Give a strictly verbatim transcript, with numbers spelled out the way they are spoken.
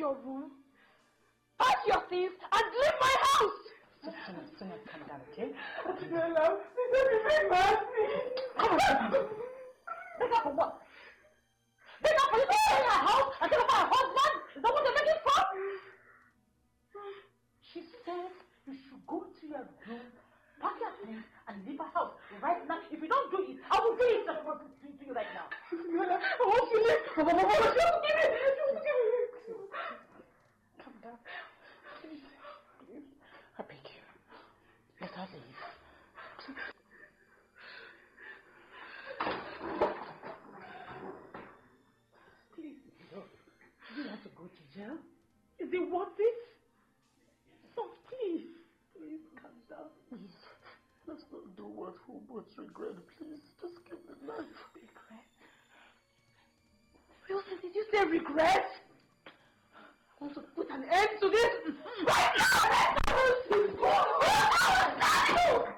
your room, pack your things, and leave my house! Sona, Sona, calm down, okay? Stella, please don't be very mad, please. Come on, Beg up for what? Beg up for you to stay in my house and tell her husband? Is that what you're making for? She said you should go to your room, pack your things, and leave her house right now. If you don't do it, I will do it to you right now. Stella, I want you to leave. I want you to give me. Calm down. Please, please. I beg you. Let her leave. Please, no. You have to go to jail. Is it worth it? So please, please calm down. Please, let's not do what we both regret. Please, just give me life. Regret? Wilson, did you say regret? I want to put an end to this right now! Let's go!